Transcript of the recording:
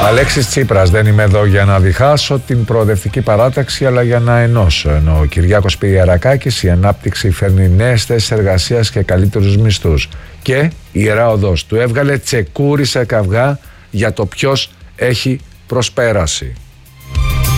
Αλέξης Τσίπρας, δεν είμαι εδώ για να διχάσω την προοδευτική παράταξη, αλλά για να ενώσω. Ενώ ο Κυριάκος Πιερακάκης, η ανάπτυξη φέρνει νέες θέσεις εργασίας και καλύτερους μισθούς. Και η Ιερά Οδός του έβγαλε τσεκούρι σε καυγά για το ποιος έχει προσπέραση.